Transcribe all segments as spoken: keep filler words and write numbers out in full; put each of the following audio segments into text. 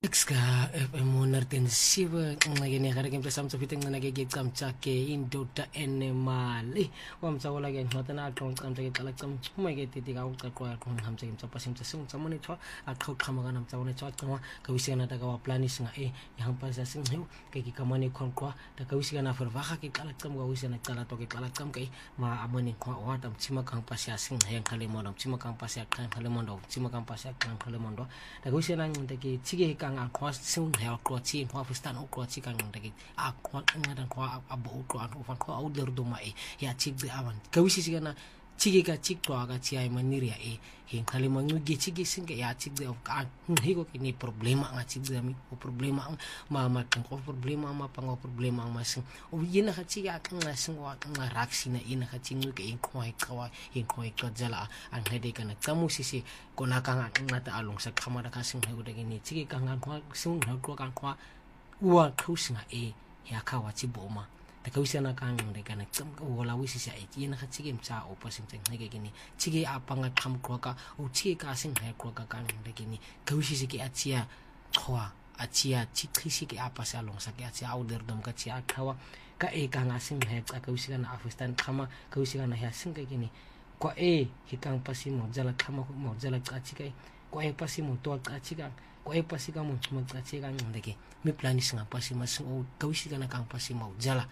Ska F M honderd zeven ngene ga ke mpesa mtsofiteng ngena ke ke tsamtsa ke indoda enemali wamtsawo la ke ngota na aqong tsamtsa ke qala tsam uma ke titi ka uqaqwa qong hamtsa ke mtsapa simtsa sing tsamone thwa aqhoqhama kana mtsawone thwa qwa ka wisena ta ka wa plan singa e ya hampasa sing hiu ke ke kamane khonqwa ta ka wisena for va ga ke qala tsam ka wisena qala to ke qala tsam ke ma amone khwa wa ta mtsima ka mpasa sing he khale mo mtsima ka mpasa ka khale mo mtsima ka mpasa ka khale mo ta ka wisena nginte ke tsike ka nga khwa sing he khwa tsi khwa fustan o khwa tsi ka nginte ke a khwa ngada khwa abo khwa o fa khwa o der do mai ya tsikbe avan ka wisisi kana tsike ka tsikwa ka tsi ai maniri ya e he khale mo ngi tsike sing ya tsikbe of ka hego ke ni problema nga tsikbe mi o problema ma ma ko problema ma pa ngo problema ma sing o yena ga tsika ka nga sing wa nga raksina ina ga tsingu ke in khwa ikwa in khwa ikwa jala an hede kana tsamusisi kona ka nga ngata along sa khamara ka sing hego de ni tsike ka nga khwa sing ha khwa ka khwa wa khusinga e ya kha wa tsiboma ta ka wisana ka ngde kana tsam ka wala wisisi ai yena ga tsike mtsa o pa sing tseng ke ni tsike a panga kham khwa ka o tsike ka sing ha khwa ka ka ngde ke ni ka wisisi ke atsia khwa atsia tsikhisi ke apa sa long sa ke atsia au der dom ka tsia khawa ka e ka nga sing ha ka wisana afistan khama ka wisana ya sing ke ni kwa e hikang pasi mo jala khama mo jala tsika kwa e pasi mo to tsika kwa e pasi ka mo mo tsika ngde ke mi plani singa pasi mas o ka wisana ka pasi mo jala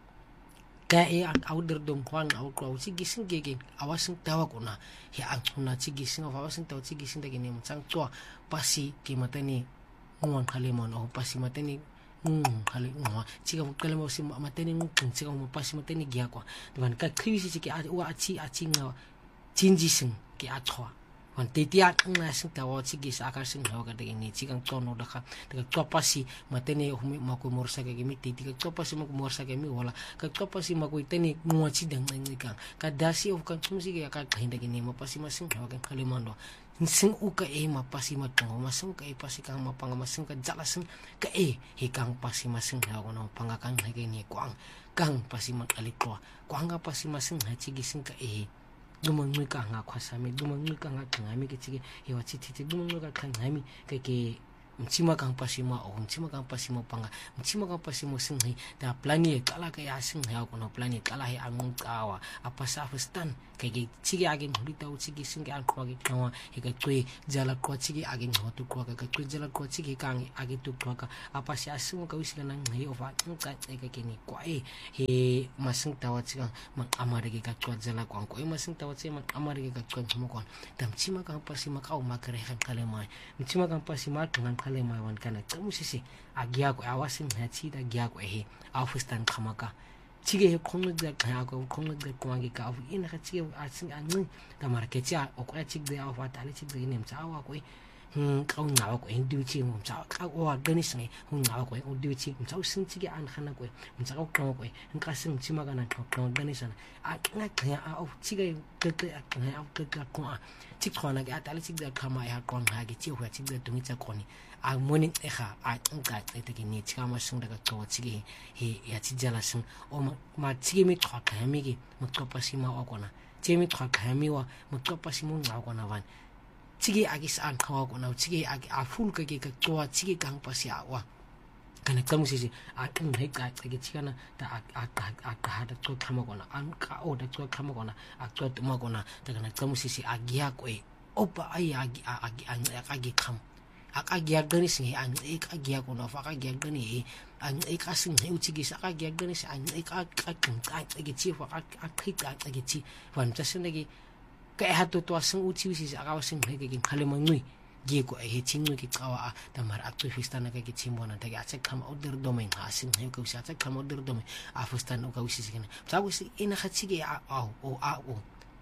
ka e au der dom kwang au kwa tsigi sing ke ke awasing tawa kona ya anguna tsigi sing of awasing tawa tsigi sing ke ni mo tsang twa pasi ke matani ngwan khale mo no pasi matani ngong khale ngwa tsika mo kale mo sim matani ngong tsika mo pasi matani gya kwa dan ka khwisi ke a wa chi a chi nga jinji sing ke a chwa wan tetia nga sing tawa tsigi sa ka sing ha ka de ni tsika tono da ka de ka pasi matani humi mako morsa ke mi titi ka pasi mako morsa ke mi wala ka pasi mako itani ngwa chi dang ngi ka ka dasi of ka tsumsi ke ka khinda ke ni mo pasi masing ha ka khale mando sing u ka e ma pasi ma tongo masing ka e pasi ka ma panga masing ka jala sing ka e he kang pasi masing ha ko no panga kang ha ke ni kwang kang pasi ma kali kwa kwang ka pasi masing ha chi gi sing ka e dumangwe ka nga khwasami dumangwe ka nga ngami ke tsike he wa tsitsi dumangwe ka khangami ke ke mtsima kang pasima o mtsima kang pasima panga mtsima kang pasimo singhi ta plani e kala ka ya singhi ko no plani kala he angung kawa apa sa fustan ke ke tsike age ngulita u tsike singhi an kwa ke kawa he ka twe jala kwa tsike age ngotu kwa ka twe jala kwa tsike kang age tu kwa ka apa sa singo ka wisika nang he ofa nka ke ke ni kwa e he masing tawa tsika mang amare ke ka twa jala kwa ko e masing tawa tsika mang amare ke ka twa mo kwa ta mtsima kang pasima ka o makare khan kale mai mtsima kang pasima kang kale mai wan kana tsamusisi agya ko awasin ha chi da gya ko he afustan khamaka chige he khong de ka ko khong de ko ngi ka ina ka chige asin an da marke cha o ko chig de afa tali chig de nem cha wa ko hm ka nga ko en du chi mo cha ka wa gani singe hu nga ko o du chi mo cha sin chige an khana ko mo cha ko ko ko en ka sin chi ma kana ko ko gani sana a nga ka a o chige de de a nga a de ka ko a chig khona ga tali chig de khama ya ko nga gi chi ho chig de tu cha ko ni a morning ekha a nka ete ke ni chama sing daga to chigi he ya chi jala sing o ma chigi mi thwa ka mi gi mo to pasima o kona chi mi thwa ka mi wa mo to pasimo nga kona van chigi agis an khawa kona chigi ag a full ka ke ka to chigi kang pasia wa kana kamu sisi a tung he ka ke chigana ta a a ka da to khama kona an ka o da to khama kona a to tuma kona ta kana kamu sisi agya ko e opa ai agi agi agi kham aka gya gani sing an e ka gya ko no fa ka gya gani an e ka sing he uchi gi sa ka gya gani sa an e ka ka kin ka ge chi fa ka ka ka ka ge chi wan ta sin ge ka ha to to sing uchi uchi sa ka sing he ge khale ma ngui ge ko e chi ngui ki ka wa ta mar ak to fistana ka ge chi mo na ta ge acha kam order do mai ha sing he ko sa acha kam order do mai a fustan o ka uchi sing sa uchi ina ha chi ge a o a o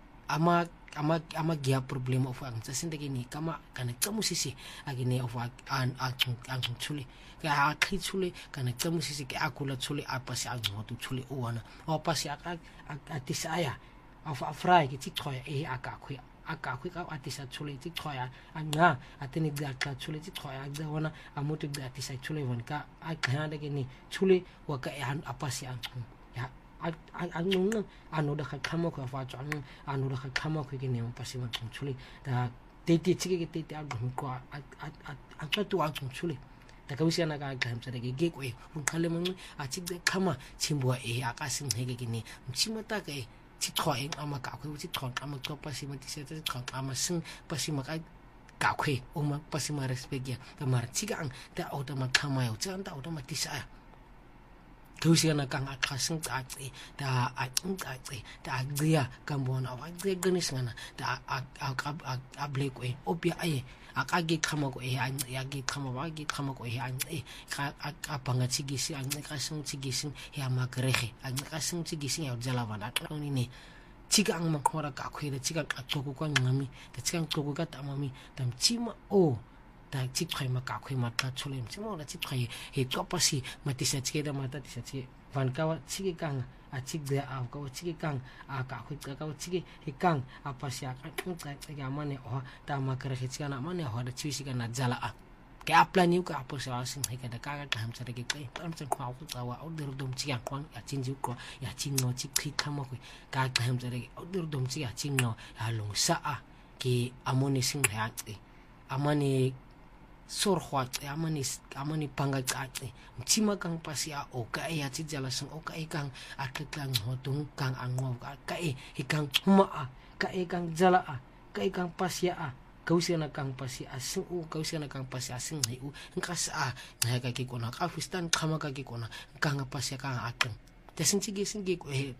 ama ama ama gya problema of ang sa sindagi ni kama kana kamu sisi agini of an an an chuli ka akhi chuli kana kamu sisi ke akula chuli apa si ang motu chuli uana o pasi ak atisaya of afrai ki tikhoya e akakhu akakhu ka atisa chuli tikhoya anga atini gya ka chuli tikhoya da wana amotu gya atisa chuli wan ka akhana de ni chuli wa ka an apa si ang ya ang ano da khama ko fa chang ano da khama ko ke ne pasi ma chuli da te te chige ke te te a ko a a a a tu a chuli takawisiana ka aghamsa ke ke kwe unqale manqi athi qhama chimbwa e akasinqeke kini mchimata ke titwa eng amakakwe titwa amacopa simatiseta titwa amasin pasima ka kakwe uma pasima respectia tamar tigang ta automaqhama yo tsanta automatisa kawisiana kang akhasin tsatsi ta aqinqatsi ta agciya kambona awaqeqinisana ta ablekwe opya aye akage qhama ko e yage qhama wage qhama ko e ance abanga tsigisi anqasin tsigisi ya magrehe anqasin tsigisi ya jalavana aqonini tsiga ang makhora ka khwele tsiga qaxoko kwa ngami ta tsiga qaxoko ka tamami tamchima o ta tsikhay makakhoy matlatsole mtsimo la tsikhay he topasi matisa tsikeda mata tisa tsi vankawa tsige kang a tsigde a ka tsige kang a ka khoi ka tsige he kang a pasya ka tsa tsa mane o ta makare tsiga na mane ho da tsisi ka na jala a ke aplan yu ka aposa asin he ka da ka ka ham tsare ke kai tam tsa khwa ku tsawa o der dom tsiga kwang ya chinju ko ya chinno tsikhi khama ko ka ka ham tsare o der dom tsiga chinno ya long sa a ke amone sing ha tsi amane sorhwat amani amani pangaqaqi mthima kang pasia o ka e atsi jala sang o ka e kang atlang hotung kang angwa ka e hikang huma a ka e kang jala a ka e kang pasia a kausiana kang pasia sing u kausiana kang pasia sing hi u ngkas a na ka ki kona ka fistan khama ka ki kona kang pasia kang ateng tesin chigi singi ko he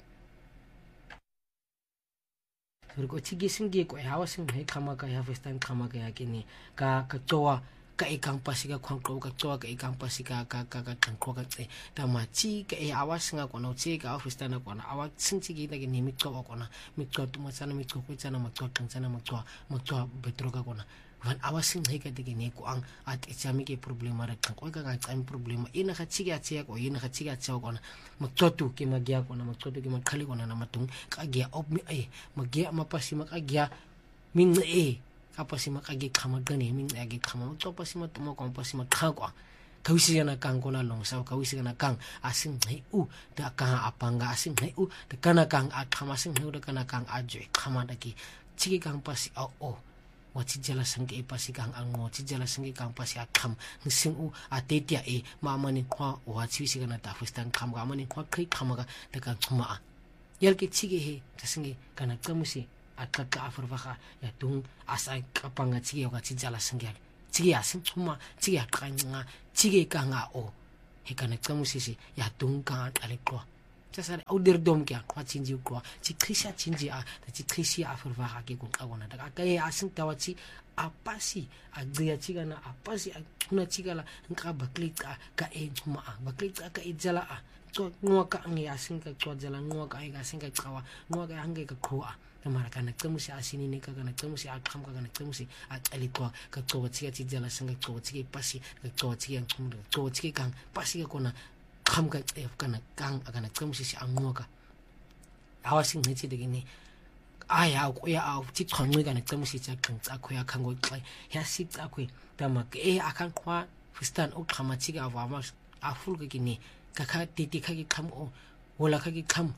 ko chigi singi ko hawa sing he khama ka ya fistan khama ka ya kini ka ka towa ka ikang pasika khongqo ka towa ka ikang pasika ka ka ka khongqo ka tse tamachi ka e awas nga kona tse ka office tana kona awa tsinchi ki taki ni mitko kona mitko tuma sana mitko ko tsana matko tsana matko matko betro ka kona van awas sing heka taki ni ko ang at ichami ke problema ra ka ko ka ka tsam problema ina ka chiga tse ko ina ka chiga tse kona matko tu ki magya kona matko tu ki makhali kona na matung ka gya op mi ai magya mapasi makagya min e kapasi makage khama gane min age khama to pasima tomo kom pasima khakwa kawisiana kang kona long sa kawisiana kang asing nei u da ka apanga asing nei u da kana kang a khama sing nei da kana kang ajwe khama daki chigi kang pasi o o wachi jala sange e pasi kang ango chi jala sange kang pasi a kham sing u atetia e mamani khwa wachi sigana ta fustan kham ga mani khwa khai khama ga da ka khuma yal ke chigi he tasinge kana kamusi akaka afurvaka ya tung asai kapanga chigi yoga chijala sangyal chigi asin chuma chigi akanga chigi kanga o hekana kamusisi ya tung ka alekwa tasare audir dom kya kwa chinji kwa chi krisha chinji a ta chi krishi afurvaka ke kun kagona daga kai asin tawachi apasi agya chiga na apasi una chigala nka baklika ka e chuma baklika ka e jala a to nuaka ngi asin ka to jala nuaka ai asin ka kawa nuaka hange ka khoa tamara kana kamusi asini ne ka kana kamusi akham ka kana kamusi alikwa ka to chiga chijala sanga to chiga pasi ka to chiga chum to chiga kang pasi ka kona kham ka e kana kang kana kamusi si angoka awasing ne chide gini aya ko ya au chi khonwe kana kamusi cha kang cha khoya khango klai ya si cha khoi tamak e akan khwa fistan o khama chiga awama aful ka gini ka kha titi kha ki kham o wala kha ki kham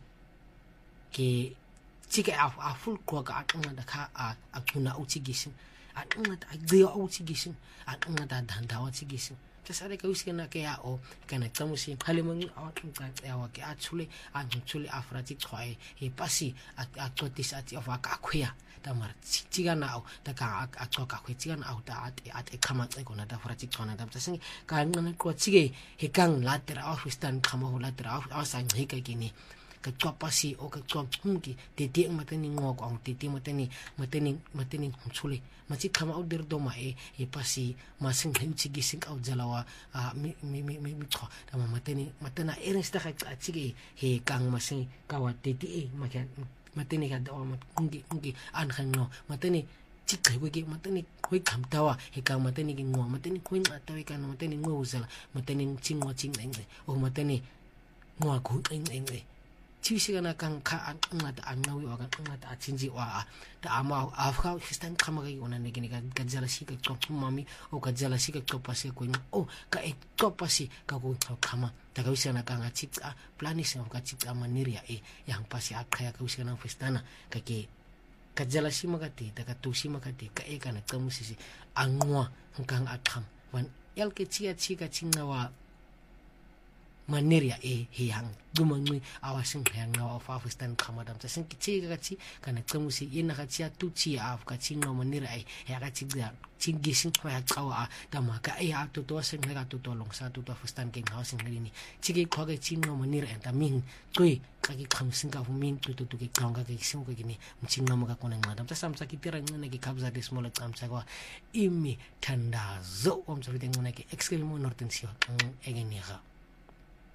ke chike a a full ko ka atanga da ka a akuna uchigishin atanga da gyo uchigishin atanga da danda uchigishin tasare ka usikana ke ya o kana kamusi halimang atanga yawa ke achule anchule afrati khoi he pasi atotis ati of ka khya tamar chigana au da ka atoka khoi chigana au da at at khama tsegona da frati khona da tasing ka ngana ko chige he kang latera office tan khama ho latera asa ngi ka kini ka pasi o ka humki titi matani ngok ang titi matani matani matani chule machi khama o der doma e e pasi masing hinchi gising au jalawa mi mi mi mi tho tama matani matana erens ta ka chige he kang masing kawa titi e makya matani ka dawa mat kungi kungi an khanno matani chikai wege matani khoi khamtawa he kang matani gi ngo matani khoi ngatawi kan matani ngo jala matani chingwa ching eng o matani ngo khu eng eng chisigana kang ka anga da annawi wa anga da chinji wa da ama afka fistan khama ga yona ne gini ga gajala shi ka to mami o gajala shi ka to pasi ko o ka e to pasi ka ko khama da ga wisana kang chika planis ka chika maniria e yang pasi akaya ka wisana fistana ka ke gajala shi magati da ka to shi magati ka e kana kamusisi angwa kang akham wan elke chia chika chingawa maneria e hiyang dumangi awasing hiyang na of afistan kamadam sa sing kichi kachi kana kamusi ina kachi tuchi af kachi no manira ai ya kachi ga chingising ya kawa tama ka ai atu to sing ga tu tolong sa tu to afistan king housing ni chiki khoge chingo manira enta ming koi kaki khamsing ka fumin tu tu ki kaunga ki sing ko gini mchinga maka kona ngadam sa samsa kitira ngene ki kabza de small kamsa kwa imi tanda zo om sa viteng ngene ki extreme nortensio egeniga